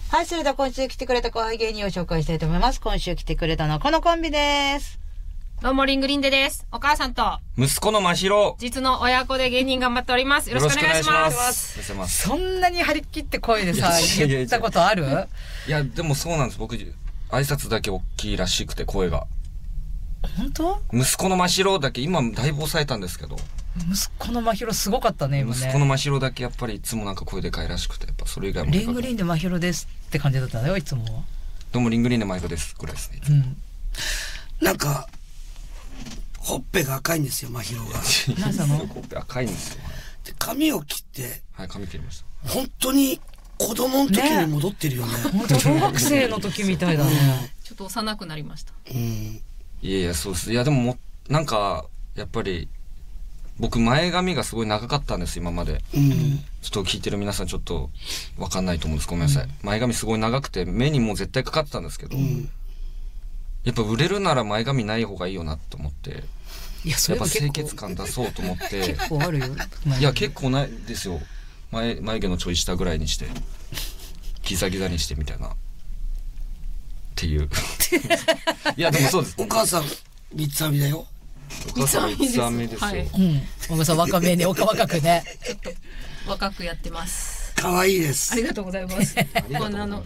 はい、それでは今週来てくれた後輩芸人を紹介したいと思います。今週来てくれたのはこのコンビです。 どうもリングリンデです。お母さんと息子の真宙、 実の親子で芸人頑張っております。よろしくお願いします。 そんなに張り切って声でさ言ったことある？ いやでもそうなんです。僕挨拶だけ大きいらしくて声が。 本当？ 息子の真宙だけ今だいぶ抑えたんですけど。 息子の真宙すごかったね今ね。 息子の真宙だけやっぱりいつもなんか声でかいらしくて、やっぱそれ以外もリングリンで真宙ですって感じだったのよいつも。 どうもリングリンで真宙ですぐらいですね。 なんかほっぺが赤いんですよ真宙が。 何なの？ ほっぺ赤いんですよ。 で髪を切って、 はい、髪切りました。 本当に子供の時に戻ってるよね。 本当小学生の時みたいだね。 ちょっと幼くなりました。 いやいやそうです。いやでもなんかやっぱり僕前髪がすごい長かったんです今まで。ちょっと聞いてる皆さんちょっとわかんないと思うんです。ごめんなさい。前髪すごい長くて目にもう絶対かかってたんですけど、やっぱ売れるなら前髪ない方がいいよなと思って、 いやそれやっぱ清潔感出そうと思って結構あるよ。 いや結構ないですよ。眉毛のちょい下ぐらいにしてギザギザにしてみたいなっていういやでもそうです。 お母さん三つ編みだよ。 お母さん三つ編みですよ。 はい、 お母さん若めに若くね。 ちょっと若くやってます。 可愛いです。 ありがとうございます。こんなの